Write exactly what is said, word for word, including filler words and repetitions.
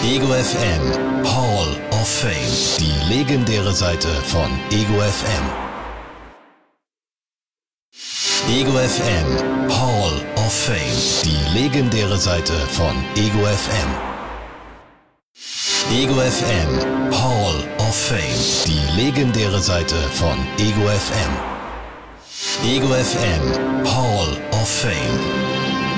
Ego F M Hall of Fame. Die legendäre Seite von Ego F M. Ego F M Hall of Fame. Die legendäre Seite von Ego F M. Ego F M Hall of Fame. Die legendäre Seite von Ego F M. Ego F M Hall of Fame.